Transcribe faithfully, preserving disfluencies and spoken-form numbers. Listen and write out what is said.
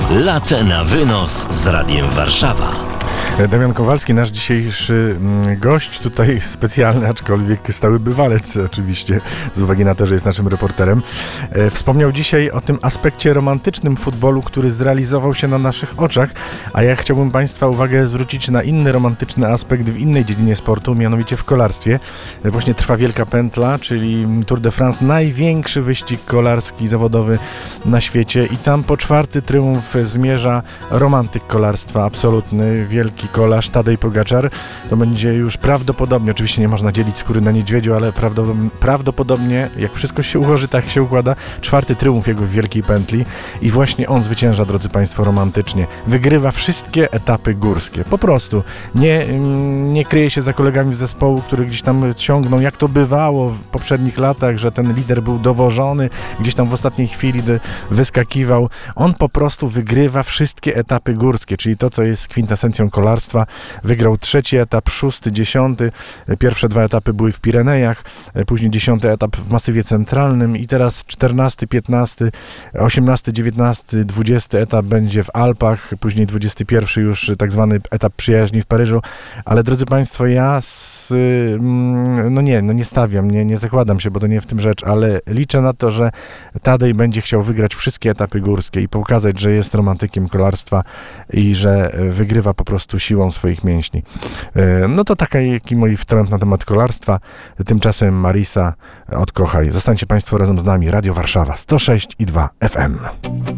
Latę na wynos z Radiem Warszawa. Damian Kowalski, nasz dzisiejszy gość, tutaj specjalny, aczkolwiek stały bywalec oczywiście, z uwagi na to, że jest naszym reporterem, wspomniał dzisiaj o tym aspekcie romantycznym futbolu, który zrealizował się na naszych oczach, a ja chciałbym Państwa uwagę zwrócić na inny romantyczny aspekt w innej dziedzinie sportu, mianowicie w kolarstwie. Właśnie trwa Wielka Pętla, czyli Tour de France, największy wyścig kolarski zawodowy na świecie i tam po czwarty triumf zmierza romantyk kolarstwa, absolutny, wielki kolarz Tadej Pogaczar. To będzie już prawdopodobnie, oczywiście nie można dzielić skóry na niedźwiedziu, ale prawdopodobnie, prawdopodobnie jak wszystko się ułoży, tak się układa, czwarty triumf jego w Wielkiej Pętli i właśnie on zwycięża, drodzy Państwo, romantycznie. Wygrywa wszystkie etapy górskie. Po prostu. Nie, nie kryje się za kolegami z zespołu, który gdzieś tam ciągną, jak to bywało w poprzednich latach, że ten lider był dowożony, gdzieś tam w ostatniej chwili wyskakiwał. On po prostu wygrywa wszystkie etapy górskie, czyli to, co jest kwintesencją kolarstwa. Wygrał trzeci etap, szósty, dziesiąty. Pierwsze dwa etapy były w Pirenejach, później dziesiąty etap w Masywie Centralnym i teraz czternasty, piętnasty, osiemnasty, dziewiętnasty, dwudziesty etap będzie w Alpach, później dwudziesty pierwszy już tak zwany etap przyjaźni w Paryżu. Ale drodzy Państwo, ja z, no nie, no nie stawiam, nie, nie zakładam się, bo to nie w tym rzecz, ale liczę na to, że Tadej będzie chciał wygrać wszystkie etapy górskie i pokazać, że jest romantykiem kolarstwa i że wygrywa po prostu siłą swoich mięśni. No to taki mój wtręt na temat kolarstwa. Tymczasem Marisa, odkochaj. Zostańcie Państwo razem z nami. Radio Warszawa sto sześć i dwa F M.